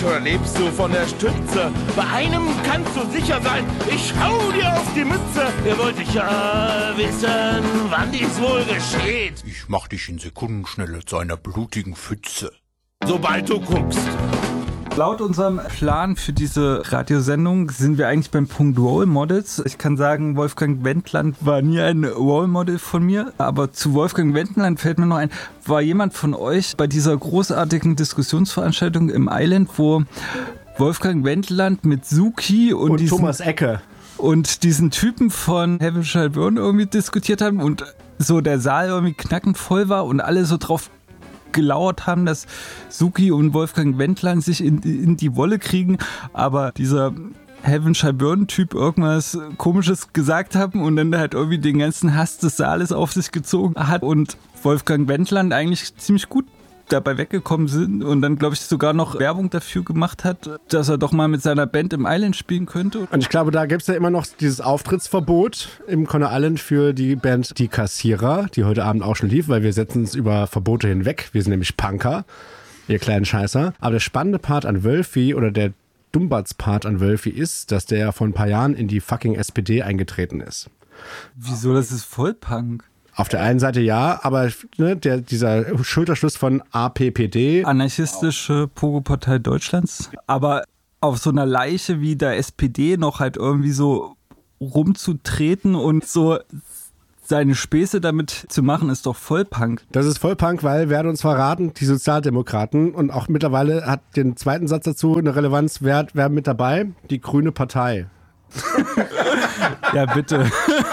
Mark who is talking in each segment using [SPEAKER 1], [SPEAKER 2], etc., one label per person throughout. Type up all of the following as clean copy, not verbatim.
[SPEAKER 1] dich oder lebst du von der Stütze? Bei einem kannst du sicher sein, ich hau dir auf die Mütze. Ihr wollt ja wissen, wann dies wohl geschieht.
[SPEAKER 2] Ich mach dich in Sekundenschnelle zu einer blutigen Pfütze.
[SPEAKER 1] Sobald du guckst.
[SPEAKER 3] Laut unserem Plan für diese Radiosendung sind wir eigentlich beim Punkt Role Models. Ich kann sagen, Wolfgang Wendland war nie ein Role Model von mir, aber zu Wolfgang Wendland fällt mir noch ein, war jemand von euch bei dieser großartigen Diskussionsveranstaltung im Island, wo Wolfgang Wendland mit Suki und
[SPEAKER 4] Thomas Ecke
[SPEAKER 3] und diesen Typen von Heaven Shall Burn irgendwie diskutiert haben und so der Saal irgendwie knackend voll war und alle so drauf gelauert haben, dass Suki und Wolfgang Wendland sich in die Wolle kriegen, aber dieser Heaven Shall Burn Typ irgendwas Komisches gesagt haben und dann halt irgendwie den ganzen Hass des Saales auf sich gezogen hat und Wolfgang Wendland eigentlich ziemlich gut dabei weggekommen sind und dann, glaube ich, sogar noch Werbung dafür gemacht hat, dass er doch mal mit seiner Band im Island spielen könnte.
[SPEAKER 4] Und ich glaube, da gibt es ja immer noch dieses Auftrittsverbot im Conner Island für die Band Die Kassierer, die heute Abend auch schon lief, weil wir setzen uns über Verbote hinweg. Wir sind nämlich Punker, ihr kleinen Scheißer. Aber der spannende Part an Wölfi oder der Dumbatz-Part an Wölfi ist, dass der ja vor ein paar Jahren in die fucking SPD eingetreten ist.
[SPEAKER 3] Wieso? Das ist voll Punk.
[SPEAKER 4] Auf der einen Seite ja, aber ne, dieser Schulterschluss von APPD.
[SPEAKER 3] Anarchistische Pogo-Partei Deutschlands. Aber auf so einer Leiche wie der SPD noch halt irgendwie so rumzutreten und so seine Späße damit zu machen, ist doch voll Punk.
[SPEAKER 4] Das ist voll Punk, weil, werden uns verraten, die Sozialdemokraten und auch mittlerweile hat den zweiten Satz dazu eine Relevanz, wer mit dabei? Die Grüne Partei.
[SPEAKER 3] Ja, bitte.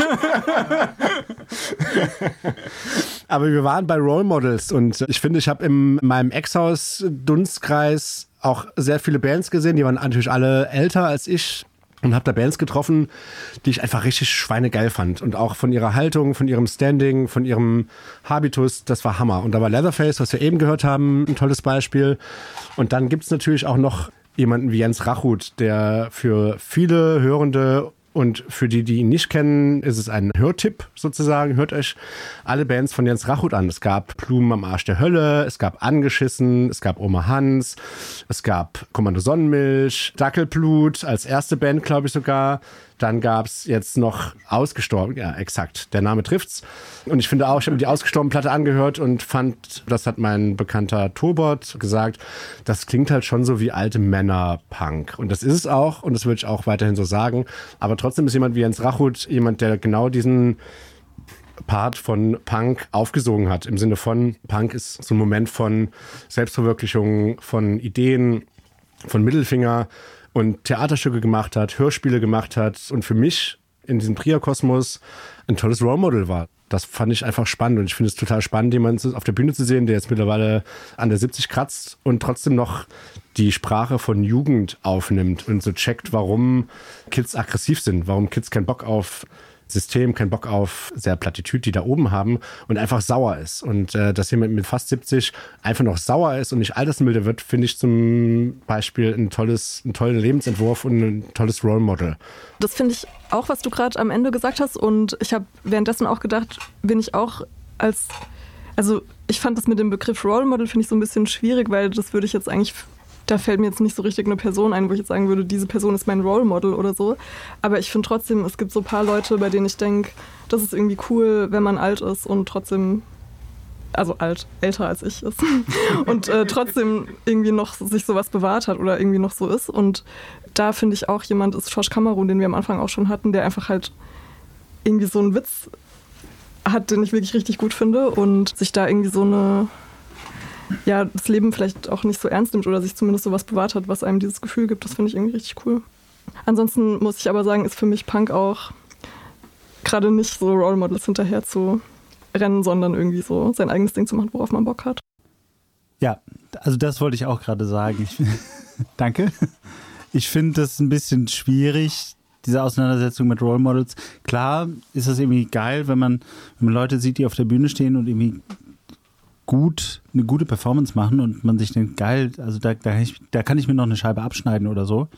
[SPEAKER 4] Aber wir waren bei Role Models und ich finde, ich habe in meinem Ex-Haus-Dunstkreis auch sehr viele Bands gesehen, die waren natürlich alle älter als ich und habe da Bands getroffen, die ich einfach richtig schweinegeil fand und auch von ihrer Haltung, von ihrem Standing, von ihrem Habitus, das war Hammer. Und da war Leatherface, was wir eben gehört haben, ein tolles Beispiel. Und dann gibt es natürlich auch noch jemanden wie Jens Rachut, der für viele Hörende und für die ihn nicht kennen, ist es ein Hörtipp sozusagen. Hört euch alle Bands von Jens Rachut an. Es gab Blumen am Arsch der Hölle, es gab Angeschissen, es gab Oma Hans, es gab Kommando Sonnenmilch, Dackelblut als erste Band, glaube ich sogar. Dann gab es jetzt noch Ausgestorben, ja exakt, der Name trifft's. Und ich finde auch, ich habe mir die Ausgestorben-Platte angehört und fand, das hat mein bekannter Tobert gesagt, das klingt halt schon so wie alte Männer-Punk. Und das ist es auch und das würde ich auch weiterhin so sagen. Aber trotzdem ist jemand wie Jens Rachut jemand, der genau diesen Part von Punk aufgesogen hat. Im Sinne von, Punk ist so ein Moment von Selbstverwirklichung, von Ideen, von Mittelfinger und Theaterstücke gemacht hat, Hörspiele gemacht hat und für mich in diesem Trier-Kosmos ein tolles Role Model war. Das fand ich einfach spannend und ich finde es total spannend, jemanden auf der Bühne zu sehen, der jetzt mittlerweile an der 70 kratzt und trotzdem noch die Sprache von Jugend aufnimmt und so checkt, warum Kids aggressiv sind, warum Kids keinen Bock auf System, keinen Bock auf sehr Plattitüd, die da oben haben und einfach sauer ist. Und dass jemand mit fast 70 einfach noch sauer ist und nicht altersmilde wird, finde ich zum Beispiel einen tollen Lebensentwurf und ein tolles Role Model.
[SPEAKER 5] Das finde ich auch, was du gerade am Ende gesagt hast und ich habe währenddessen auch gedacht, bin ich auch also ich fand das mit dem Begriff Role Model finde ich so ein bisschen schwierig, weil das würde ich jetzt eigentlich, da fällt mir jetzt nicht so richtig eine Person ein, wo ich jetzt sagen würde, diese Person ist mein Role Model oder so. Aber ich finde trotzdem, es gibt so ein paar Leute, bei denen ich denke, das ist irgendwie cool, wenn man alt ist und trotzdem, also älter als ich ist und trotzdem irgendwie noch sich sowas bewahrt hat oder irgendwie noch so ist. Und da finde ich auch, jemand ist Josh Kamerun, den wir am Anfang auch schon hatten, der einfach halt irgendwie so einen Witz hat, den ich wirklich richtig gut finde und sich da irgendwie so das Leben vielleicht auch nicht so ernst nimmt oder sich zumindest sowas bewahrt hat, was einem dieses Gefühl gibt. Das finde ich irgendwie richtig cool. Ansonsten muss ich aber sagen, ist für mich Punk auch gerade nicht so Role Models hinterher zu rennen, sondern irgendwie so sein eigenes Ding zu machen, worauf man Bock hat.
[SPEAKER 6] Ja, also das wollte ich auch gerade sagen. Danke. Ich finde das ein bisschen schwierig, diese Auseinandersetzung mit Role Models. Klar ist das irgendwie geil, wenn man Leute sieht, die auf der Bühne stehen und irgendwie eine gute Performance machen und man sich denkt, geil, also da kann ich mir noch eine Scheibe abschneiden oder so.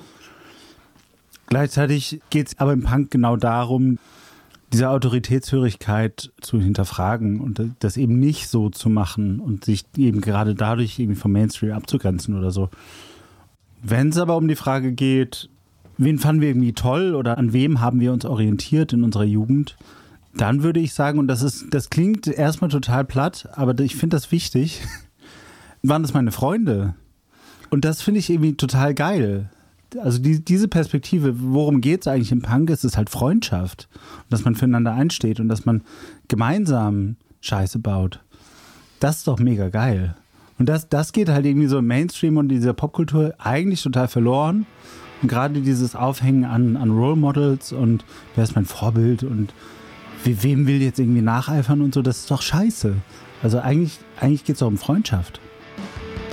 [SPEAKER 6] Gleichzeitig geht es aber im Punk genau darum, diese Autoritätshörigkeit zu hinterfragen und das eben nicht so zu machen und sich eben gerade dadurch irgendwie vom Mainstream abzugrenzen oder so. Wenn es aber um die Frage geht, wen fanden wir irgendwie toll oder an wem haben wir uns orientiert in unserer Jugend, dann würde ich sagen, und das klingt erstmal total platt, aber ich finde das wichtig, waren das meine Freunde. Und das finde ich irgendwie total geil. Also diese Perspektive, worum geht es eigentlich im Punk, ist es halt Freundschaft. Und dass man füreinander einsteht und dass man gemeinsam Scheiße baut. Das ist doch mega geil. Und das geht halt irgendwie so im Mainstream und dieser Popkultur eigentlich total verloren. Und gerade dieses Aufhängen an Role Models und wer ist mein Vorbild und wem will jetzt irgendwie nacheifern und so, das ist doch scheiße. Also eigentlich geht es doch um Freundschaft.